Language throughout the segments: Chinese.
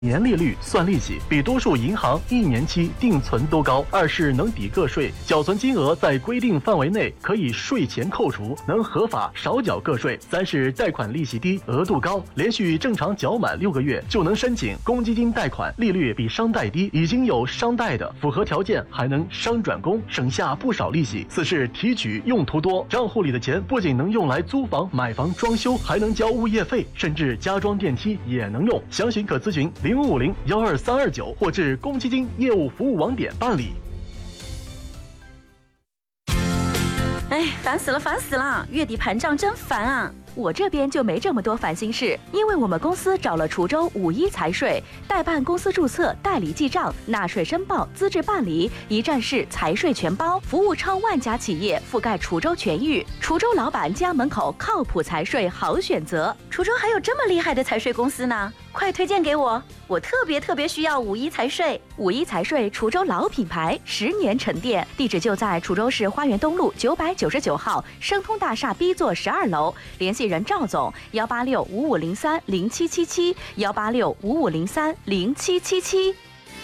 年利率算利息比多数银行1年期定存都高。二是能抵个税，缴存金额在规定范围内可以税前扣除，能合法少缴个税。三是贷款利息低，额度高，连续正常缴满6个月就能申请公积金贷款，利率比商贷低，已经有商贷的符合条件还能商转公，省下不少利息。四是提取用途多，账户里的钱不仅能用来租房、买房、装修，还能交物业费，甚至加装电梯也能用。详询可咨询0550-12329或至公积金业务服务网点办理。 哎，烦死了！月底盘账真烦啊！我这边就没这么多烦心事，因为我们公司找了滁州51财税，代办公司注册、代理记账、纳税申报、资质办理，一站式财税全包，服务超万家企业，覆盖滁州全域。滁州老板家门口靠谱财税好选择。滁州还有这么厉害的财税公司呢，快推荐给我！我特别需要51财税。51财税滁州老品牌，10年沉淀，地址就在滁州市花园东路999号生通大厦 B 座12楼，联系人赵总18655030777，18655030777。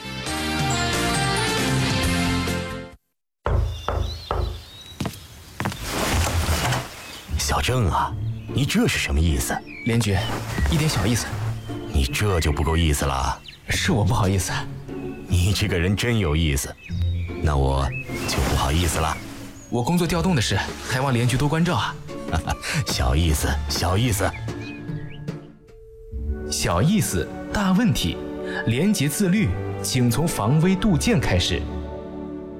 小郑啊，你这是什么意思？ 连局，一点小意思。 你这就不够意思了。 是我不好意思。 你这个人真有意思，那我就不好意思了。 我工作调动的事，还望连局多关照啊。 小意思， 小意思，大问题。廉洁自律，请从防微杜渐开始。